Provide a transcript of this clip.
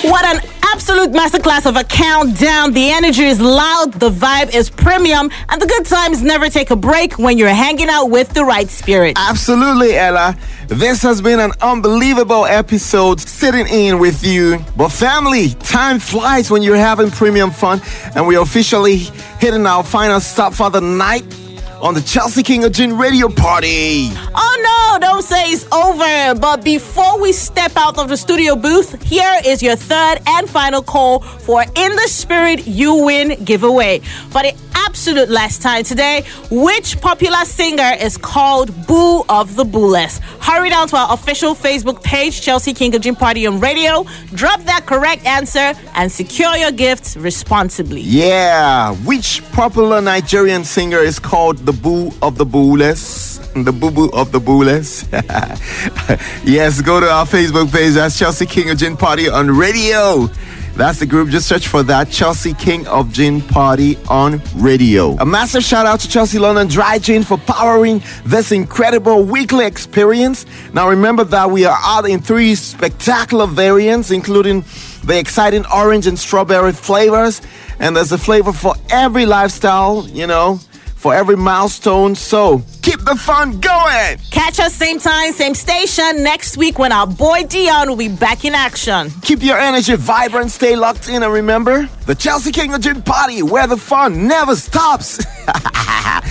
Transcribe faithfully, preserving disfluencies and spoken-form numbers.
What an absolute masterclass of a countdown. The energy is loud, the vibe is premium, and the good times never take a break when you're hanging out with the right spirit. Absolutely, Ella. This has been an unbelievable episode sitting in with you. But family, time flies when you're having premium fun, and we're officially hitting our final stop for the night on the Chelsea King of Gin radio party. Oh no, don't say it's over. But before we step out of the studio booth, here is your third and final call for In the Spirit You Win giveaway. For the absolute last time today, which popular singer is called Boo of the Booless? Hurry down to our official Facebook page, Chelsea King of Gin Party on Radio. Drop that correct answer and secure your gifts responsibly. Yeah, which popular Nigerian singer is called the Boo of the Booless? The Boo Boo of the Booless. Yes, go to our Facebook page. That's Chelsea King of Gin Party on Radio. That's the group. Just search for that, Chelsea King of Gin Party on Radio. A massive shout out to Chelsea London Dry Gin for powering this incredible weekly experience. Now remember that we are out in three spectacular variants, including the exciting orange and strawberry flavors. And there's a flavor for every lifestyle, you know, for every milestone. So keep the fun going. Catch us same time, same station next week when our boy Dion will be back in action. Keep your energy vibrant, stay locked in, and remember, the Chelsea King of Gin Party, where the fun never stops.